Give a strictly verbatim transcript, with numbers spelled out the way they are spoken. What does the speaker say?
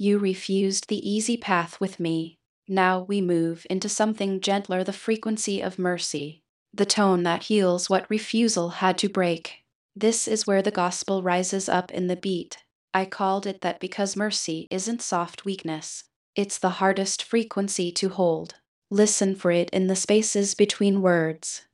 You refused the easy path with me. Now we move into something gentler, the frequency of mercy, the tone that heals what refusal had to break. This is where the gospel rises up in the beat. I called it that because mercy isn't soft weakness. It's the hardest frequency to hold. Listen for it in the spaces between words,